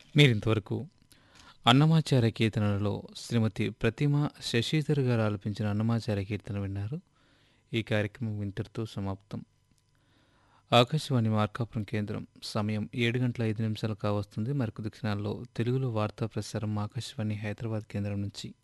మీరింతవరకు అన్నమాచార్య కీర్తనలలో శ్రీమతి ప్రతిమ శశిధర్ గారు ఆలపించిన అన్నమాచార్య కీర్తన విన్నారు. ఈ కార్యక్రమం ఇంతటితో సమాప్తం. ఆకాశవాణి మార్కాపురం కేంద్రం సమయం 7:05 కావస్తుంది. మరికొద్ది క్షణాల్లో తెలుగులో వార్తా ప్రసారం ఆకాశవాణి హైదరాబాద్ కేంద్రం నుంచి.